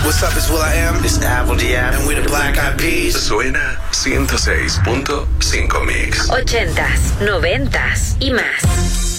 What's up, it's will.i.am. It's Apple DM. And we're the Black Eyed Peas. Suena 106.5 Mix. 80s, 90s y más.